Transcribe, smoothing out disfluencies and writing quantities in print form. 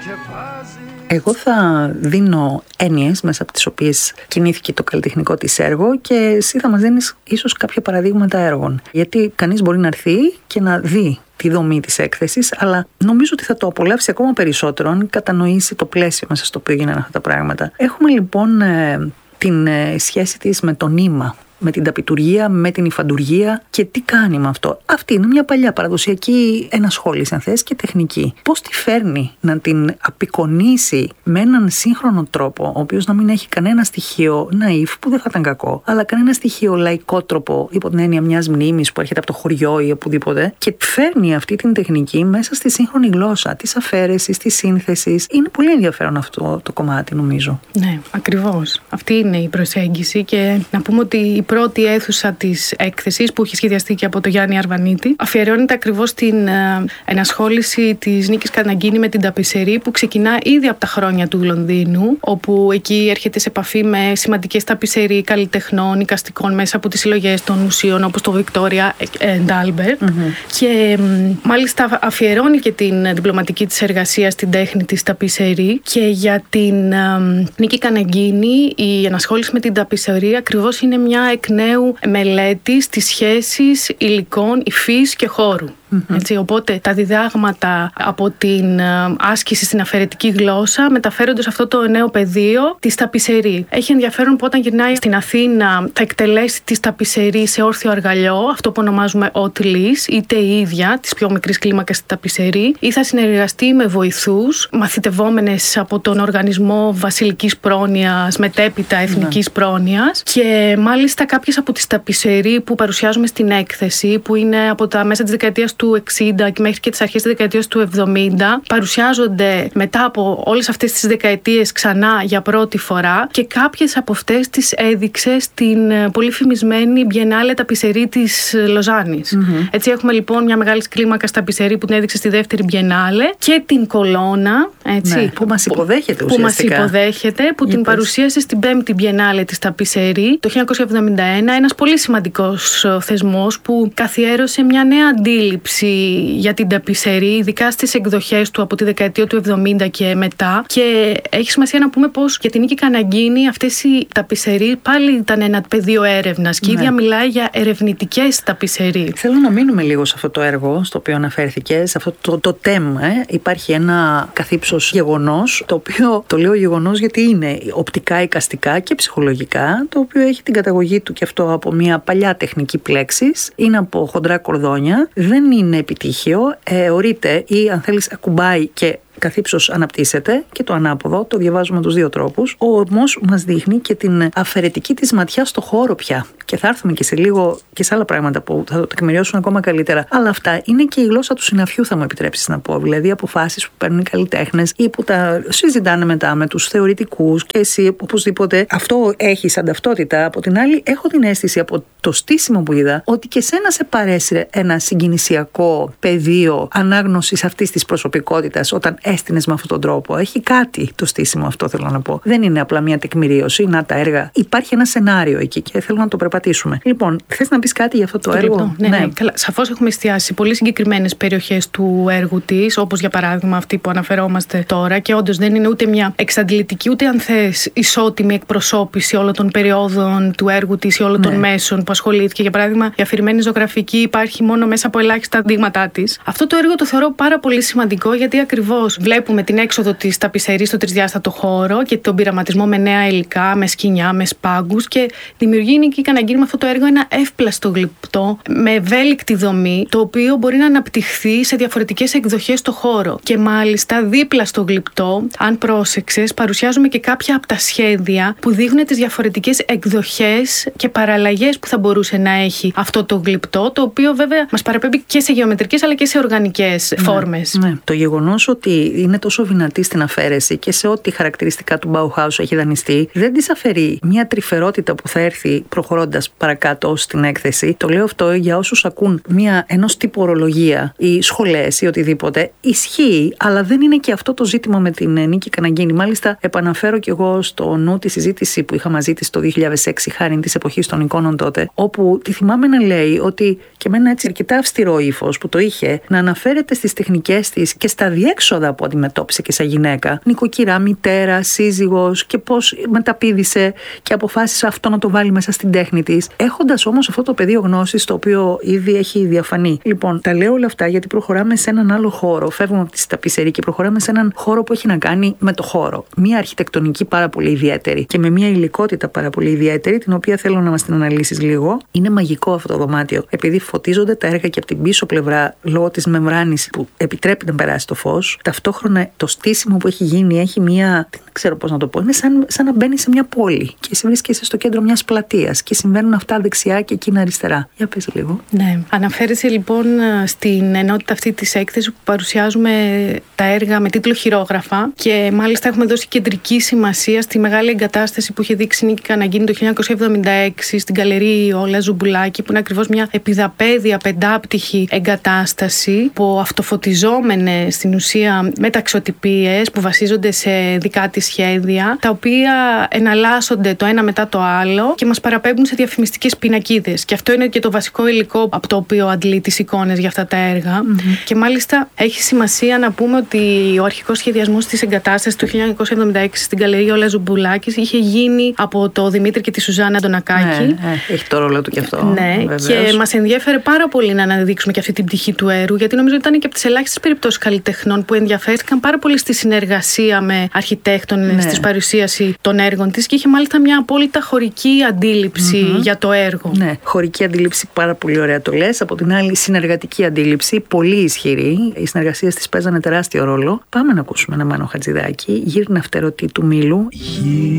Εγώ θα δίνω έννοιες μέσα από τις οποίες κινήθηκε το καλλιτεχνικό της έργο και εσύ θα μας δίνεις ίσως κάποια παραδείγματα έργων. Γιατί κανείς μπορεί να έρθει και να δει τη δομή της έκθεσης, αλλά νομίζω ότι θα το απολαύσει ακόμα περισσότερο αν κατανοήσει το πλαίσιο μέσα στο οποίο γίνανε αυτά τα πράγματα. Έχουμε λοιπόν την σχέση της με το νήμα, με την ταπιτουργία, με την υφαντουργία και τι κάνει με αυτό. Αυτή είναι μια παλιά παραδοσιακή ενασχόληση, αν θες, και τεχνική. Πώς τη φέρνει να την απεικονίσει με έναν σύγχρονο τρόπο, ο οποίος να μην έχει κανένα στοιχείο ναΐφ, που δεν θα ήταν κακό, αλλά κανένα στοιχείο λαϊκό τρόπο, υπό την έννοια μιας μνήμης που έρχεται από το χωριό ή οπουδήποτε, και φέρνει αυτή την τεχνική μέσα στη σύγχρονη γλώσσα, της αφαίρεσης, της σύνθεσης. Είναι πολύ ενδιαφέρον αυτό το κομμάτι, νομίζω. Ναι, ακριβώς. Αυτή είναι η προσέγγιση και να πούμε ότι η πρώτη αίθουσα της έκθεσης που έχει σχεδιαστεί και από τον Γιάννη Αρβανίτη αφιερώνεται ακριβώς στην ενασχόληση της Νίκης Καναγκίνη με την ταπισερή, που ξεκινά ήδη από τα χρόνια του Λονδίνου, όπου εκεί έρχεται σε επαφή με σημαντικές ταπισερί καλλιτεχνών, εικαστικών μέσα από τις συλλογές των μουσείων όπως το Victoria and Albert. Και μάλιστα αφιερώνει και την διπλωματική της εργασία στην τέχνη της ταπισερή. Και για την Νίκη Καναγκίνη η ενασχόληση με την ταπισερή ακριβώς είναι μια εκ νέου μελέτη στις σχέσεις υλικών, υφής και χώρου. Έτσι, οπότε τα διδάγματα από την άσκηση στην αφαιρετική γλώσσα μεταφέρονται σε αυτό το νέο πεδίο της ταπισερή. Έχει ενδιαφέρον που όταν γυρνάει στην Αθήνα θα εκτελέσει τη ταπισερή σε όρθιο αργαλιό, αυτό που ονομάζουμε haute lice, είτε η ίδια της πιο μικρής κλίμακας ταπισερή, ή θα συνεργαστεί με βοηθούς, μαθητευόμενες από τον Οργανισμό Βασιλικής Πρόνοιας, μετέπειτα Εθνικής Πρόνοιας. Και μάλιστα κάποιες από τις ταπισερί που παρουσιάζουμε στην έκθεση, που είναι από τα μέσα της δεκαετίας του 60 και μέχρι και τις αρχές της δεκαετίας του 70, παρουσιάζονται μετά από όλες αυτές τις δεκαετίες ξανά για πρώτη φορά, και κάποιες από αυτές τις έδειξε στην πολύ φημισμένη Biennale ταπισερί της Λοζάνης. Έτσι έχουμε λοιπόν μια μεγάλη κλίμακα ταπισερί που την έδειξε στη δεύτερη Biennale, και την Κολώνα, έτσι, ναι, που μας υποδέχεται ουσιαστικά. Που την παρουσίασε στην πέμπτη Biennale της ταπισερί το 1971, ένας πολύ σημαντικός θεσμός που καθιέρωσε μια νέα αντίληψη για την ταπισερή, ειδικά στις εκδοχές του από τη δεκαετία του 70 και μετά. Και έχει σημασία να πούμε πως για την Νίκη Καναγκίνη αυτές οι ταπισερί πάλι ήταν ένα πεδίο έρευνας, και η ίδια μιλάει για ερευνητικές ταπισερί. Θέλω να μείνουμε λίγο σε αυτό το έργο στο οποίο αναφέρθηκες, αυτό το θέμα. Υπάρχει ένα καθύψος γεγονός, το οποίο το λέω γεγονός γιατί είναι οπτικά, εικαστικά και ψυχολογικά, το οποίο έχει την καταγωγή του και αυτό από μια παλιά τεχνική πλέξης, είναι από χοντρά κορδόνια, δεν είναι επιτύχιο, ορείται ή αν θέλεις ακουμπάει και καθύψος αναπτύσσεται, και το ανάποδο, το διαβάζουμε τους δύο τρόπους. Όμως μας δείχνει και την αφαιρετική της ματιά στο χώρο πια. Και θα έρθουμε και σε λίγο και σε άλλα πράγματα που θα το τεκμηριώσουν ακόμα καλύτερα. Αλλά αυτά είναι και η γλώσσα του συναφιού, θα μου επιτρέψεις να πω. Δηλαδή αποφάσεις που παίρνουν οι καλλιτέχνες ή που τα συζητάνε μετά με τους θεωρητικούς, και εσύ οπωσδήποτε αυτό έχει σαν ταυτότητα. Από την άλλη, έχω την αίσθηση από το στήσιμο που είδα ότι και σένα σε παρέσυρε ένα συγκινησιακό πεδίο ανάγνωσης αυτής της προσωπικότητας όταν έστεινες με αυτόν τον τρόπο. Έχει κάτι το στήσιμο αυτό, θέλω να πω. Δεν είναι απλά μια τεκμηρίωση, να τα έργα. Υπάρχει ένα σενάριο εκεί και θέλω να το περπατήσουμε. Λοιπόν, θες να πεις κάτι για αυτό το έργο? Ναι. Καλά, σαφώς έχουμε εστιάσει σε πολύ συγκεκριμένες περιοχές του έργου της, όπως για παράδειγμα αυτή που αναφερόμαστε τώρα, και όντως δεν είναι ούτε μια εξαντλητική, ούτε αν θες ισότιμη εκπροσώπηση όλων των περιόδων του έργου της ή όλων των μέσων που ασχολήθηκε. Για παράδειγμα, η αφηρημένη ζωγραφική υπάρχει μόνο μέσα από ελάχιστα δείγματά της. Αυτό το έργο το θεωρώ πάρα πολύ σημαντικό, γιατί ακριβώς βλέπουμε την έξοδο της ταπισερής στο τρισδιάστατο χώρο και τον πειραματισμό με νέα υλικά, με σκοινιά, με σπάγκους, και δημιουργεί η Νίκη Καναγκίνη με αυτό το έργο ένα εύπλαστο γλυπτό με ευέλικτη δομή, το οποίο μπορεί να αναπτυχθεί σε διαφορετικές εκδοχές στο χώρο. Και μάλιστα δίπλα στο γλυπτό, αν πρόσεξες, παρουσιάζουμε και κάποια από τα σχέδια που δείχνουν τις διαφορετικές εκδοχές και παραλλαγές που θα μπορούσε να έχει αυτό το γλυπτό, το οποίο βέβαια μας παραπέμπει και σε γεωμετρικές αλλά και σε οργανικές φόρμες. Ναι. Το γεγονός ότι είναι τόσο δυνατή στην αφαίρεση και σε ό,τι χαρακτηριστικά του Bauhaus έχει δανειστεί, δεν της αφαιρεί μια τρυφερότητα που θα έρθει προχωρώντας παρακάτω στην έκθεση. Το λέω αυτό για όσους ακούν ενός τύπου ορολογία ή σχολές ή οτιδήποτε. Ισχύει, αλλά δεν είναι και αυτό το ζήτημα με την Νίκη Καναγκίνη. Μάλιστα, επαναφέρω κι εγώ στο νου τη συζήτηση που είχα μαζί της το 2006, χάρη της εποχής των εικόνων τότε, όπου τη θυμάμαι να λέει ότι, και με ένα έτσι αρκετά αυστηρό ύφος που το είχε, να αναφέρεται στις τεχνικές της και στα διέξοδα που αντιμετώπισε και σαν γυναίκα. Νοικοκυρά, μητέρα, σύζυγος και πώς μεταπήδησε και αποφάσισε αυτό να το βάλει μέσα στην τέχνη της. Έχοντας όμως αυτό το πεδίο γνώσης, το οποίο ήδη έχει διαφανεί. Λοιπόν, τα λέω όλα αυτά γιατί προχωράμε σε έναν άλλο χώρο. Φεύγουμε από τη ταπισερή και προχωράμε σε έναν χώρο που έχει να κάνει με το χώρο. Μία αρχιτεκτονική πάρα πολύ ιδιαίτερη και με μία υλικότητα πάρα πολύ ιδιαίτερη, την οποία θέλω να μας την αναλύσεις λίγο. Είναι μαγικό αυτό το δωμάτιο, επειδή φωτίζονται τα έργα και από την πίσω πλευρά λόγω της μεμβράνης που επιτρέπει να περάσει το φως. Ταυτόχρονα το στήσιμο που έχει γίνει έχει μία. Δεν ξέρω πώς να το πω. Είναι σαν να μπαίνει σε μια πόλη και εσύ βρίσκεσαι στο κέντρο μιας πλατείας και συμβαίνουν αυτά δεξιά και εκείνα αριστερά. Για πες λίγο. Ναι. Αναφέρεσαι λοιπόν στην ενότητα αυτή της έκθεσης που παρουσιάζουμε τα έργα με τίτλο Χειρόγραφα και μάλιστα έχουμε δώσει κεντρική σημασία στη μεγάλη εγκατάσταση που είχε δείξει η Νίκη Καναγκίνη το 1976 στην Γκαλερί Όλα Ζουμπουλάκη, που είναι ακριβώς μια επιδαπέδια πεντάπτυχη εγκατάσταση από αυτοφωτιζόμενες στην ουσία μεταξωτυπίες που βασίζονται σε δικά της σχέδια, τα οποία εναλλάσσονται το ένα μετά το άλλο και μας παραπέμπουν σε διαφημιστικές πινακίδες. Και αυτό είναι και το βασικό υλικό από το οποίο αντλεί τις εικόνες για αυτά τα έργα. Και μάλιστα έχει σημασία να πούμε ότι ο αρχικός σχεδιασμός της εγκατάστασης του 1976 στην Γκαλερί Όλα Ζουμπουλάκη είχε γίνει από το Δημήτρη και τη Σουζάννα Αντωνακάκη. Έχει το ρόλο του κι αυτό. Ναι, βεβαίως. Και μας ενδιέφερε πάρα πολύ να αναδείξουμε και αυτή την πτυχή του έργου, γιατί νομίζω ότι ήταν και από τις ελάχιστες περιπτώσεις καλλιτεχνών που ενδιαφέρθηκαν πάρα πολύ στη συνεργασία με αρχιτέκτονες, στη παρουσίαση των έργων της, και είχε μάλιστα μια απόλυτα χωρική αντίληψη για το έργο. Ναι, χωρική αντίληψη, πάρα πολύ ωραία το λες. Από την άλλη, συνεργατική αντίληψη, πολύ ισχυρή. Οι συνεργασίες της παίζανε τεράστιο ρόλο. Πάμε να ακούσουμε ένα Μάνο Χατζηδάκη, Γύρνα φτερωτή του Μήλου.